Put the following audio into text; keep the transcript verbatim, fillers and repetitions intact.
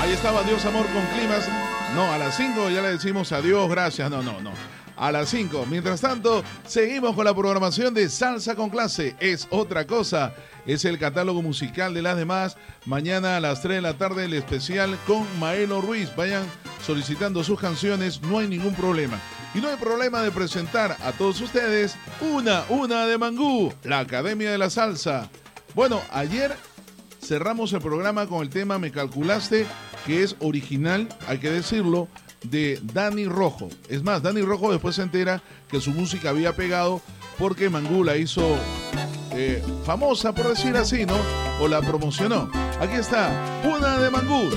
Ahí estaba Adiós Amor con Climas. No, a las cinco ya le decimos adiós, gracias. No, no, no. A las cinco. Mientras tanto, seguimos con la programación de Salsa con Clase. Es otra cosa. Es el catálogo musical de las demás. Mañana a las tres de la tarde el especial con Maelo Ruiz. Vayan solicitando sus canciones, no hay ningún problema. Y no hay problema de presentar a todos ustedes una, una de Mangú, la Academia de la Salsa. Bueno, ayer cerramos el programa con el tema Me Calculaste, que es original, hay que decirlo, de Dani Rojo. Es más, Dani Rojo después se entera que su música había pegado porque Mangú la hizo eh, famosa, por decir así, ¿no? O la promocionó. Aquí está, una de Mangú.